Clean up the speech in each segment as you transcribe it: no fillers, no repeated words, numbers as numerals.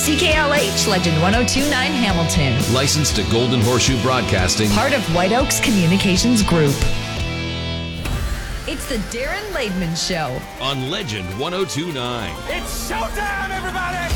CKLH Legend 1029 Hamilton. Licensed to Golden Horseshoe Broadcasting. Part of White Oaks Communications Group. It's the Darren Laidman Show. On Legend 1029. It's showtime, everybody!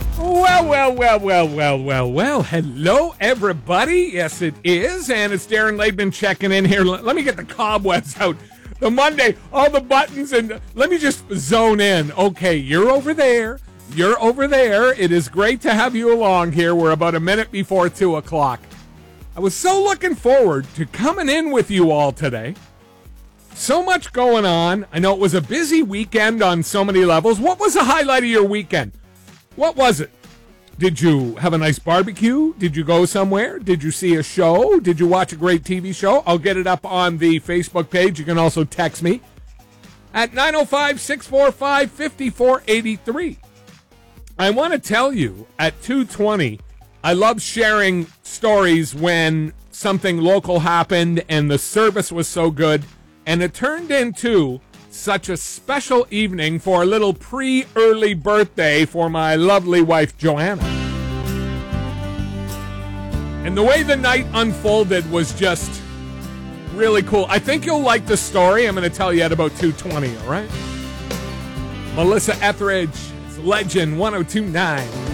Well. Hello, everybody. Yes, it is. And it's Darren Laidman checking in here. Let me get the cobwebs out. The Monday, all the buttons, and let me just zone in. Okay, you're over there. You're over there. It is great to have you along here. We're about a minute before 2 o'clock. I was so looking forward to coming in with you all today. So much going on. I know it was a busy weekend on so many levels. What was the highlight of your weekend? What was it? Did you have a nice barbecue? Did you go somewhere? Did you see a show? Did you watch a great TV show? I'll get it up on the Facebook page. You can also text me at 905-645-5483. I want to tell you, at 2:20, I love sharing stories when something local happened and the service was so good, and it turned into such a special evening for a little pre-early birthday for my lovely wife, Joanna. And the way the night unfolded was just really cool. I think you'll like the story I'm going to tell you at about 2:20, all right? Melissa Etheridge, it's Legend 1029.